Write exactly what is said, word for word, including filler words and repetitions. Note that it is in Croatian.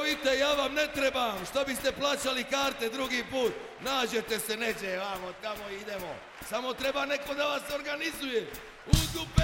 vidite, ja vam ne trebam, što biste plaćali karte drugi put, nađete se neđe, vamo, tamo idemo, samo treba neko da vas organizuje, u dupe!